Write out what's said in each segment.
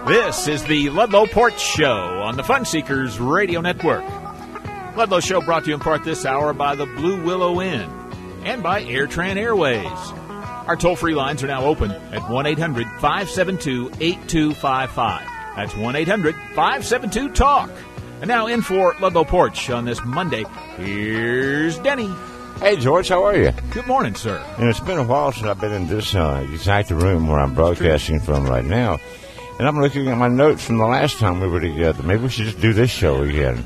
This is the Ludlow Porch Show on the Fun Seekers Radio Network. Ludlow Show brought to you in part this hour by the Blue Willow Inn and by AirTran Airways. Our toll-free lines are now open at 1-800-572-8255. That's 1-800-572-TALK. And now in for Ludlow Porch on this Monday, here's Denny. Hey, George, how are you? Good morning, sir. It's been a while since I've been in this exact room where I'm broadcasting from right now. And I'm looking at my notes from the last time we were together. Maybe we should just do this show again.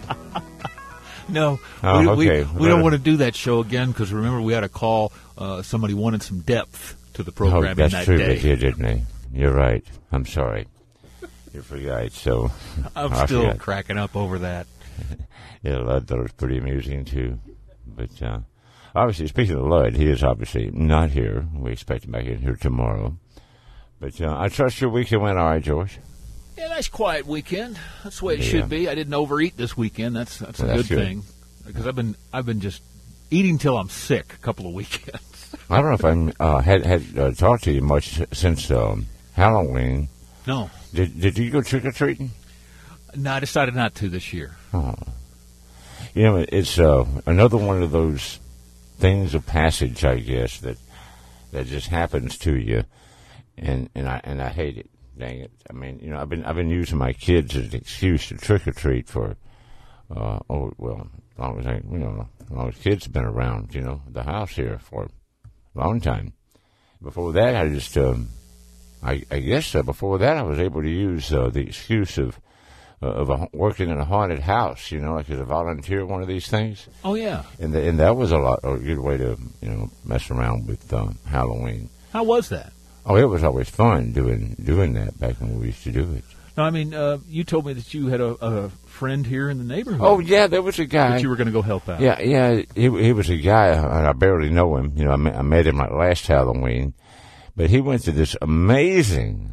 No, we don't want to do that show again because remember we had a call. Somebody wanted some depth to the programming that day. That's true, they did, didn't they? You're right. I'm sorry. You forgot. So I'm still cracking up over that. Yeah, Lud thought it was pretty amusing too. But obviously, speaking of Lud, he is obviously not here. We expect him back in here tomorrow. But I trust your weekend went all right, George. Yeah, nice quiet weekend. That's the way it should be. I didn't overeat this weekend. That's a good thing because I've been just eating till I'm sick a couple of weekends. I don't know if I had talked to you much since Halloween. No. Did you go trick or treating? No, I decided not to this year. Oh. You know, it's another one of those things of passage, I guess, that just happens to you. And I hate it. Dang it! I mean, you know, I've been using my kids as an excuse to trick or treat for, as long as kids have been around, you know, the house here for a long time. Before that, I just, I guess before that I was able to use the excuse of working in a haunted house, you know, like as a volunteer at one of these things. Oh yeah. And that was a good way to, you know, mess around with Halloween. How was that? Oh, it was always fun doing that back when we used to do it. No, I mean, you told me that you had a friend here in the neighborhood. Oh, yeah, there was a guy. That you were going to go help out. Yeah, he was a guy, and I barely know him. You know, I met him like last Halloween. But he went to this amazing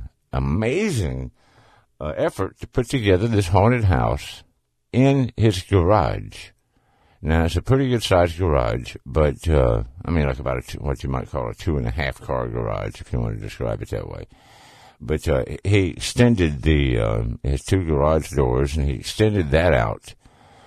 effort to put together this haunted house in his garage. Now, it's a pretty good-sized garage, but, I mean, like about what you might call a 2.5-car garage, if you want to describe it that way. But he extended his 2 garage doors, and he extended that out,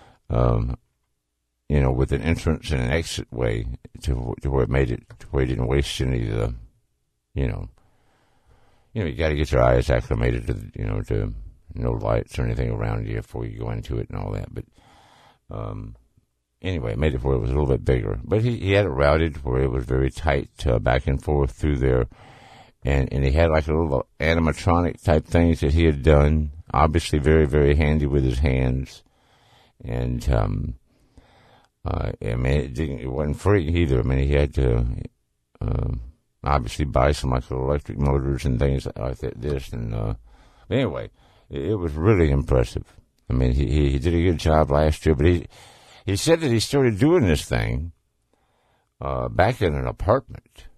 you know, with an entrance and an exit way to where it made it, to where he didn't waste any of the, you know, you got to get your eyes acclimated to, you know, to no lights or anything around you before you go into it and all that. But, anyway, it made it where it was a little bit bigger. But he had it routed where it was very tight back and forth through there. And he had like a little animatronic type things that he had done. Obviously very, very handy with his hands. And, I mean, it wasn't free either. I mean, he had to obviously buy some like electric motors and things like this. And anyway, it was really impressive. I mean, he did a good job last year, but he said that he started doing this thing back in an apartment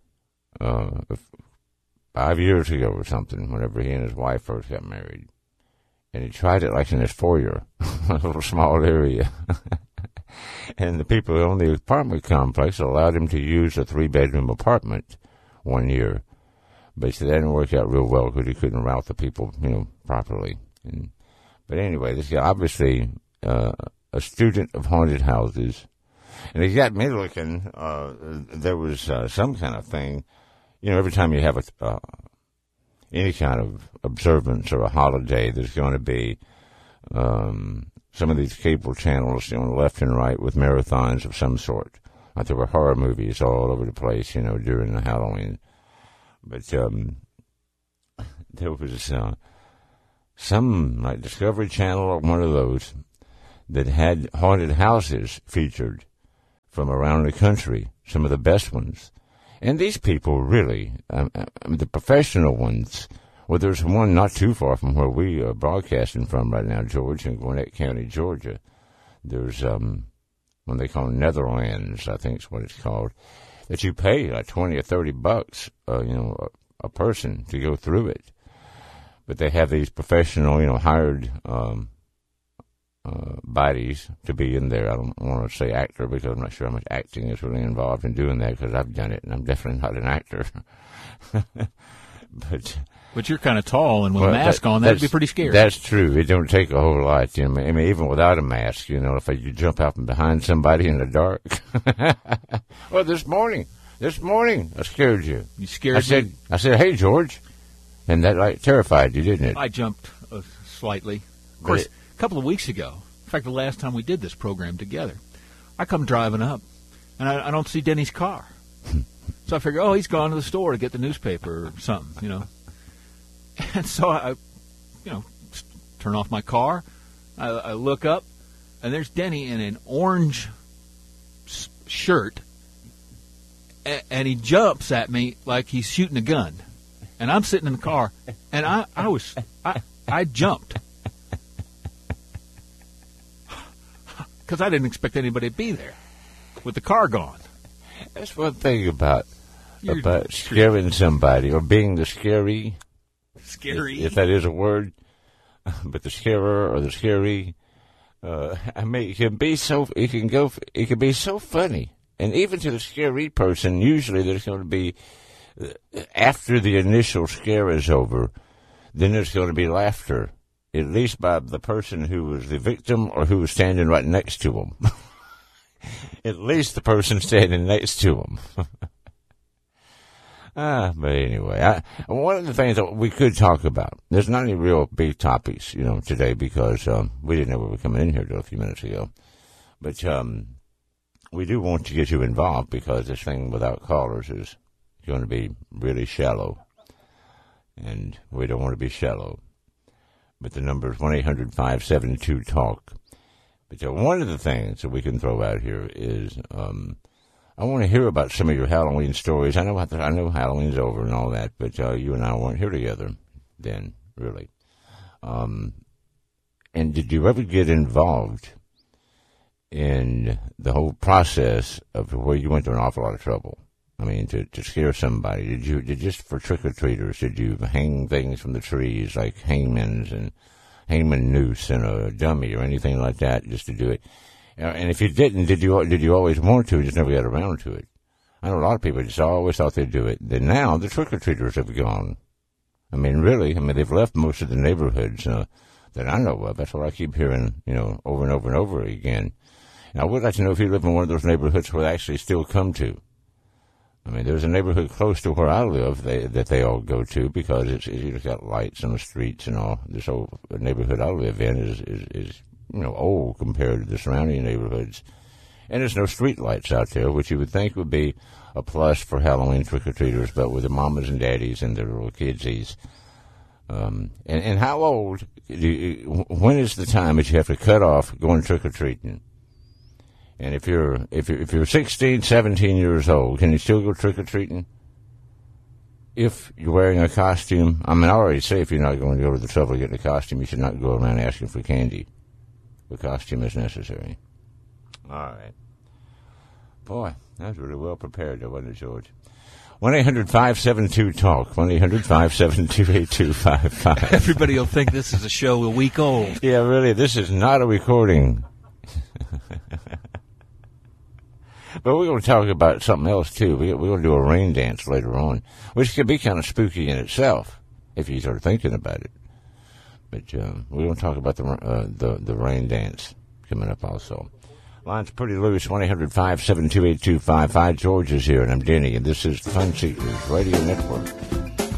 5 years ago or something, whenever he and his wife first got married. And he tried it like in his foyer, a little small area. And the people who owned the apartment complex allowed him to use a 3-bedroom apartment 1 year. But that didn't work out real well because he couldn't route the people, you know, properly. But anyway, this guy obviously a student of haunted houses. And he got me looking. There was some kind of thing. You know, every time you have any kind of observance or a holiday, there's going to be some of these cable channels, you know, left and right with marathons of some sort. Like there were horror movies all over the place, you know, during the Halloween. But there was some like Discovery Channel or one of those that had haunted houses featured from around the country, some of the best ones. And these people really, the professional ones, well, there's one not too far from where we are broadcasting from right now, George, in Gwinnett County, Georgia. There's one they call Netherlands, I think is what it's called, that you pay like $20 or $30, you know, a person to go through it. But they have these professional, you know, hired bodies to be in there. I don't want to say actor because I'm not sure how much acting is really involved in doing that because I've done it and I'm definitely not an actor. But you're kind of tall, and with a mask on, that'd be pretty scary. That's true. It don't take a whole lot. I mean, even without a mask, if you jump out from behind somebody in the dark. Well, this morning, I scared you. You scared me? I said, hey, George. And that terrified you, didn't it? I jumped slightly. Of course, a couple of weeks ago, in fact, the last time we did this program together, I come driving up, and I don't see Denny's car. So I figure, he's gone to the store to get the newspaper or something, And so I turn off my car. I look up, and there's Denny in an orange shirt, and he jumps at me like he's shooting a gun. And I'm sitting in the car, and I jumped. Because I didn't expect anybody to be there with the car gone. That's one thing about scaring somebody or being the scary. Scary. If that is a word. But the scarer or the scary, it can be so funny. And even to the scary person, usually there's going to be, after the initial scare is over, then there's going to be laughter, at least by the person who was the victim or who was standing right next to him. At least the person standing next to him. But anyway, one of the things that we could talk about, there's not any real big topics, today because we didn't know we were coming in here till a few minutes ago. But we do want to get you involved because this thing without callers is going to be really shallow. And we don't want to be shallow. But the number is 1-800-572-TALK. But one of the things that we can throw out here is I want to hear about some of your Halloween stories. I know Halloween's over and all that, but you and I weren't here together then, really. And did you ever get involved in the whole process of where you went to an awful lot of trouble? I mean, to scare somebody. Did you just for trick-or-treaters, did you hang things from the trees like hangman's and hangman noose and a dummy or anything like that just to do it? And if you didn't, did you always want to, just never got around to it? I know a lot of people just always thought they'd do it. Then now the trick-or-treaters have gone. I mean, really, they've left most of the neighborhoods that I know of. That's what I keep hearing, over and over and over again. And I would like to know if you live in one of those neighborhoods where they actually still come to. I mean, there's a neighborhood close to where I live that they all go to because it's got lights on the streets and all. This whole neighborhood I live in is old compared to the surrounding neighborhoods. And there's no street lights out there, which you would think would be a plus for Halloween trick-or-treaters, but with their mamas and daddies and their little kidsies. And how old, when is the time that you have to cut off going trick-or-treating? And if you're 16, 17 years old, can you still go trick-or-treating? If you're wearing a costume, I already say if you're not going to go to the trouble of getting a costume, you should not go around asking for candy. The costume is necessary. All right. Boy, that was really well prepared, though, wasn't it, George? 1-800-572-TALK. 1-800-572-8255. Everybody will think this is a show a week old. Yeah, really, this is not a recording. But we're going to talk about something else, too. We're going to do a rain dance later on, which could be kind of spooky in itself, if you start thinking about it. But we're going to talk about the rain dance coming up also. Line's pretty loose, 1-800-572-8255. George is here, and I'm Denny, and this is the Fun Seekers Radio Network.